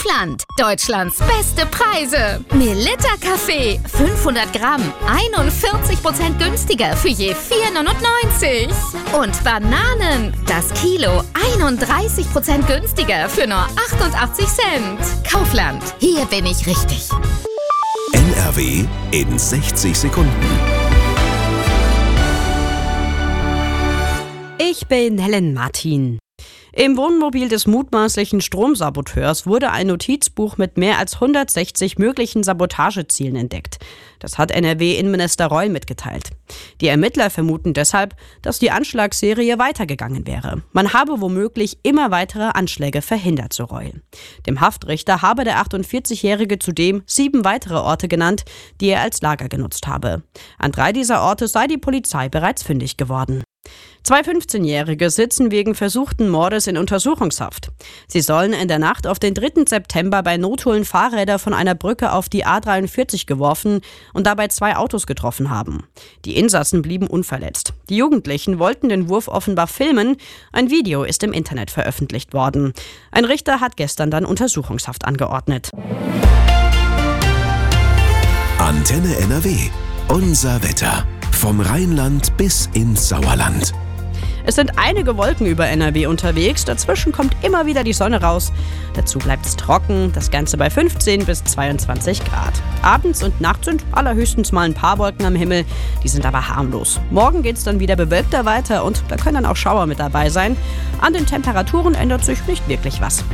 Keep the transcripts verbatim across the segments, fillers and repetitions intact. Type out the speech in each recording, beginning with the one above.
Kaufland. Deutschlands beste Preise. Melitta Kaffee. fünfhundert Gramm. einundvierzig Prozent günstiger für je vier neunundneunzig. Und Bananen. Das Kilo. einunddreißig Prozent günstiger für nur achtundachtzig Cent. Kaufland. Hier bin ich richtig. N R W in sechzig Sekunden. Ich bin Helen Martin. Im Wohnmobil des mutmaßlichen Stromsaboteurs wurde ein Notizbuch mit mehr als hundertsechzig möglichen Sabotagezielen entdeckt. Das hat N R W-Innenminister Reul mitgeteilt. Die Ermittler vermuten deshalb, dass die Anschlagsserie weitergegangen wäre. Man habe womöglich immer weitere Anschläge verhindert, so Reul. Dem Haftrichter habe der achtundvierzigjährige zudem sieben weitere Orte genannt, die er als Lager genutzt habe. An drei dieser Orte sei die Polizei bereits fündig geworden. Zwei fünfzehnjährige sitzen wegen versuchten Mordes in Untersuchungshaft. Sie sollen in der Nacht auf den dritten September bei Notholen Fahrräder von einer Brücke auf die A dreiundvierzig geworfen und dabei zwei Autos getroffen haben. Die Insassen blieben unverletzt. Die Jugendlichen wollten den Wurf offenbar filmen. Ein Video ist im Internet veröffentlicht worden. Ein Richter hat gestern dann Untersuchungshaft angeordnet. Antenne N R W. Unser Wetter. Vom Rheinland bis ins Sauerland. Es sind einige Wolken über N R W unterwegs, dazwischen kommt immer wieder die Sonne raus. Dazu bleibt es trocken, das Ganze bei fünfzehn bis zweiundzwanzig Grad. Abends und nachts sind allerhöchstens mal ein paar Wolken am Himmel, die sind aber harmlos. Morgen geht es dann wieder bewölkter weiter und da können dann auch Schauer mit dabei sein. An den Temperaturen ändert sich nicht wirklich was.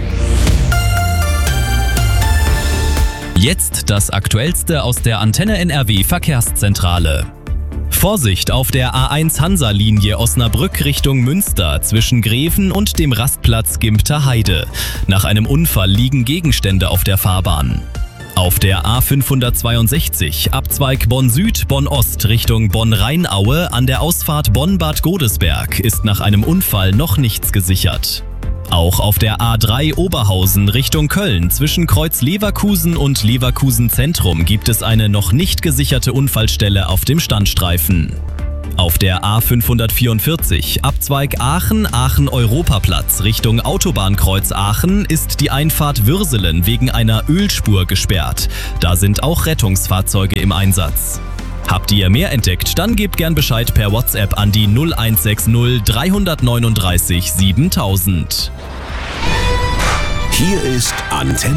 Jetzt das Aktuellste aus der Antenne N R W Verkehrszentrale. Vorsicht auf der A eins Hansa-Linie Osnabrück Richtung Münster zwischen Greven und dem Rastplatz Gimpter Heide. Nach einem Unfall liegen Gegenstände auf der Fahrbahn. Auf der A fünfhundertzweiundsechzig Abzweig Bonn-Süd, Bonn-Ost Richtung Bonn-Rheinaue an der Ausfahrt Bonn-Bad Godesberg ist nach einem Unfall noch nichts gesichert. Auch auf der A drei Oberhausen Richtung Köln zwischen Kreuz Leverkusen und Leverkusen Zentrum gibt es eine noch nicht gesicherte Unfallstelle auf dem Standstreifen. Auf der A fünfhundertvierundvierzig Abzweig Aachen, Aachen-Europaplatz Richtung Autobahnkreuz Aachen ist die Einfahrt Würselen wegen einer Ölspur gesperrt. Da sind auch Rettungsfahrzeuge im Einsatz. Habt ihr mehr entdeckt, dann gebt gern Bescheid per WhatsApp an die null eins sechs null drei neun drei siebentausend. Hier ist Antenne